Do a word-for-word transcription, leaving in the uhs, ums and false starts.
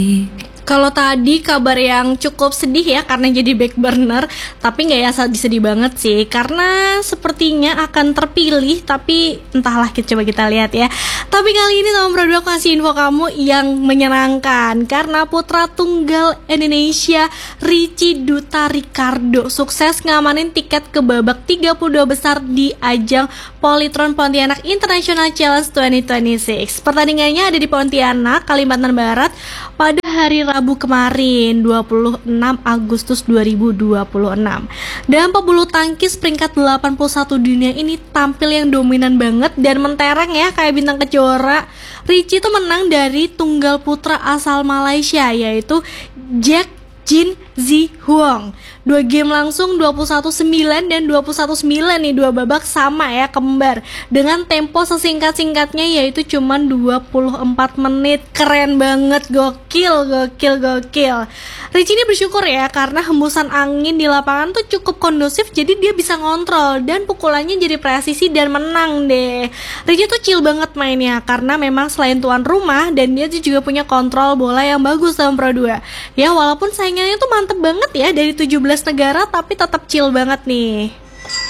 Kalau tadi kabar yang cukup sedih ya karena jadi back burner, tapi nggak ya sedih-sedih banget sih karena sepertinya akan terpilih, tapi entahlah, kita coba kita lihat ya. Tapi kali ini Tom Bro aku kasih info kamu yang menyenangkan karena putra tunggal Indonesia Ricky Duta Ricardo sukses ngamanin tiket ke babak tiga puluh dua besar di ajang Polytron Pontianak International Challenge dua ribu dua puluh enam. Pertandingannya ada di Pontianak, Kalimantan Barat pada hari Rabu kemarin dua puluh enam Agustus dua ribu dua puluh enam. Dan pebulu tangkis peringkat delapan puluh satu dunia ini tampil yang dominan banget dan mentereng ya kayak bintang kejora. Ricky itu menang dari tunggal putra asal Malaysia yaitu Jack Jin Zi Huang. Dua game langsung dua puluh satu sembilan dan dua puluh satu sembilan nih, dua babak sama ya, kembar dengan tempo sesingkat-singkatnya yaitu cuma dua puluh empat menit. Keren banget, gokil, gokil, gokil. Ricky ini bersyukur ya karena hembusan angin di lapangan tuh cukup kondusif, jadi dia bisa ngontrol dan pukulannya jadi presisi dan menang deh. Ricky tuh chill banget mainnya karena memang selain tuan rumah dan dia juga punya kontrol bola yang bagus sama Pro dua. Ya walaupun saingannya tuh mantep banget ya dari tujuh belas negara, tapi tetap chill banget nih.